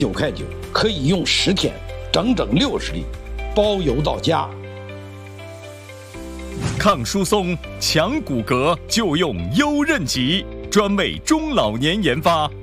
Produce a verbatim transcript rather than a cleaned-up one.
九块九，可以用十天，整整六十粒，包邮到家。 抗疏松、强骨骼，就用优韧吉，专为中老年研发。